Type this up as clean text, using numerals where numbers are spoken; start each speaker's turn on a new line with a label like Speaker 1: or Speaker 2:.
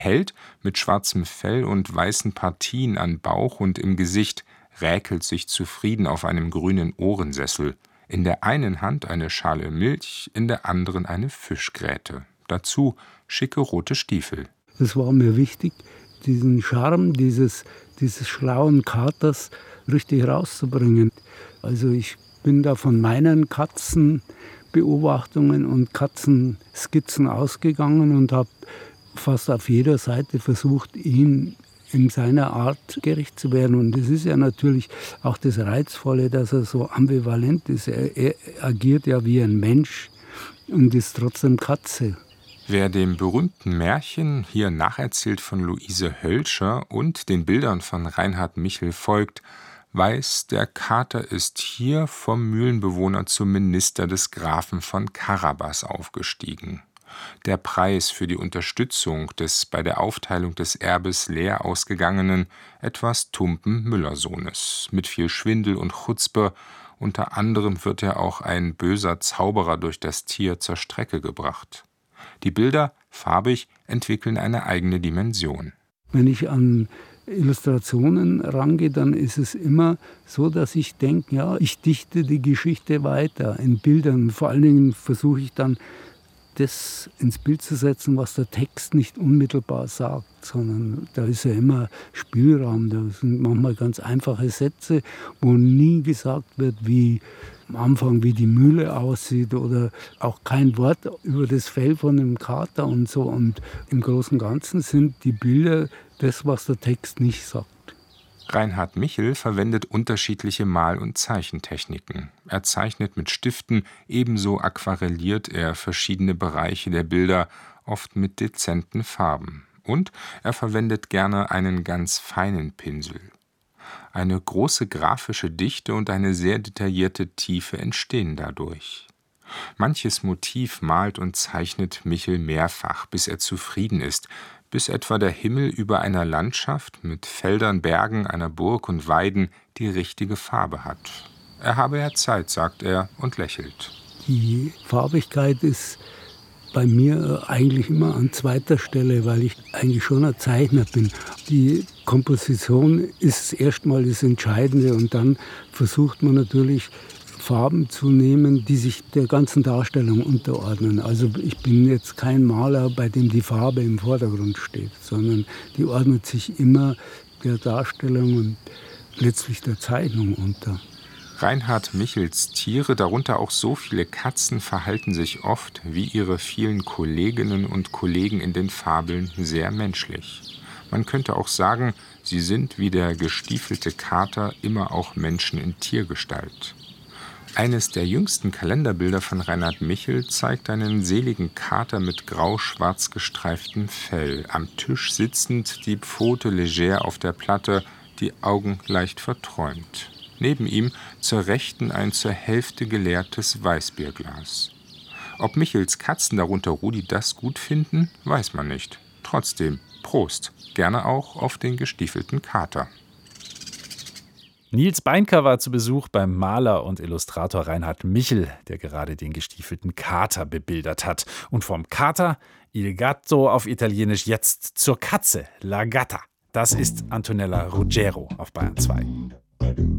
Speaker 1: Held mit schwarzem Fell und weißen Partien an Bauch und im Gesicht räkelt sich zufrieden auf einem grünen Ohrensessel. In der einen Hand eine Schale Milch, in der anderen eine Fischgräte. Dazu schicke rote Stiefel.
Speaker 2: Es war mir wichtig, diesen Charme dieses schlauen Katers richtig rauszubringen. Also ich bin da von meinen Katzenbeobachtungen und Katzenskizzen ausgegangen und habe fast auf jeder Seite versucht, ihn in seiner Art gerecht zu werden. Und es ist ja natürlich auch das Reizvolle, dass er so ambivalent ist. Er agiert ja wie ein Mensch und ist trotzdem Katze.
Speaker 1: Wer dem berühmten Märchen, hier nacherzählt von Luise Hölscher, und den Bildern von Reinhard Michel folgt, weiß, der Kater ist hier vom Mühlenbewohner zum Minister des Grafen von Carabas aufgestiegen. Der Preis für die Unterstützung des bei der Aufteilung des Erbes leer ausgegangenen, etwas tumpen Müllersohnes. Mit viel Schwindel und Chutzpe, unter anderem wird er auch ein böser Zauberer durch das Tier zur Strecke gebracht. Die Bilder, farbig, entwickeln eine eigene Dimension.
Speaker 2: Wenn ich an Illustrationen rangehe, dann ist es immer so, dass ich denke, ja, ich dichte die Geschichte weiter in Bildern. Vor allen Dingen versuche ich dann, das ins Bild zu setzen, was der Text nicht unmittelbar sagt, sondern da ist ja immer Spielraum. Da sind manchmal ganz einfache Sätze, wo nie gesagt wird, wie am Anfang, wie die Mühle aussieht, oder auch kein Wort über das Fell von dem Kater und so. Und im Großen und Ganzen sind die Bilder das, was der Text nicht sagt.
Speaker 1: Reinhard Michel verwendet unterschiedliche Mal- und Zeichentechniken. Er zeichnet mit Stiften, ebenso aquarelliert er verschiedene Bereiche der Bilder, oft mit dezenten Farben. Und er verwendet gerne einen ganz feinen Pinsel. Eine große grafische Dichte und eine sehr detaillierte Tiefe entstehen dadurch. Manches Motiv malt und zeichnet Michel mehrfach, bis er zufrieden ist, bis etwa der Himmel über einer Landschaft mit Feldern, Bergen, einer Burg und Weiden die richtige Farbe hat. Er habe ja Zeit, sagt er und lächelt.
Speaker 2: Die Farbigkeit ist bei mir eigentlich immer an zweiter Stelle, weil ich eigentlich schon ein Zeichner bin. Die Komposition ist erstmal das Entscheidende und dann versucht man natürlich Farben zu nehmen, die sich der ganzen Darstellung unterordnen. Also ich bin jetzt kein Maler, bei dem die Farbe im Vordergrund steht, sondern die ordnet sich immer der Darstellung und letztlich der Zeichnung unter.
Speaker 1: Reinhard Michels Tiere, darunter auch so viele Katzen, verhalten sich oft, wie ihre vielen Kolleginnen und Kollegen in den Fabeln, sehr menschlich. Man könnte auch sagen, sie sind wie der gestiefelte Kater immer auch Menschen in Tiergestalt. Eines der jüngsten Kalenderbilder von Reinhard Michel zeigt einen seligen Kater mit grau-schwarz gestreiftem Fell, am Tisch sitzend, die Pfote leger auf der Platte, die Augen leicht verträumt. Neben ihm zur Rechten ein zur Hälfte geleertes Weißbierglas. Ob Michels Katzen, darunter Rudi, das gut finden, weiß man nicht. Trotzdem, Prost, gerne auch auf den gestiefelten Kater.
Speaker 3: Nils Beinker war zu Besuch beim Maler und Illustrator Reinhard Michel, der gerade den gestiefelten Kater bebildert hat. Und vom Kater, il gatto auf Italienisch, jetzt zur Katze, la gatta. Das ist Antonella Ruggiero auf Bayern 2.